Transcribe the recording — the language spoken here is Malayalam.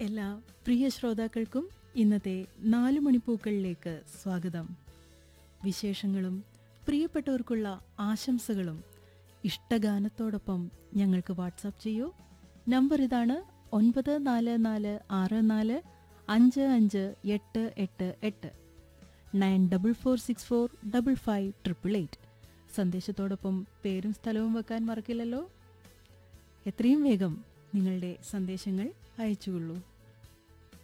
എല്ലാ പ്രിയ ശ്രോതാക്കൾക്കും ഇന്നത്തെ 4 മണിപ്പൂക്കളിലേക്ക് സ്വാഗതം. വിശേഷങ്ങളും പ്രിയപ്പെട്ടവർക്കുള്ള ആശംസകളും ഇഷ്ടഗാനത്തോടൊപ്പം ഞങ്ങൾക്ക് വാട്സാപ്പ് ചെയ്യൂ. നമ്പർ ഇതാണ് 9444545588 9446455888. സന്ദേശത്തോടൊപ്പം പേരും സ്ഥലവും വെക്കാൻ മറക്കില്ലല്ലോ. എത്രയും വേഗം നിങ്ങളുടെ സന്ദേശങ്ങൾ അയച്ചുകൊള്ളൂ.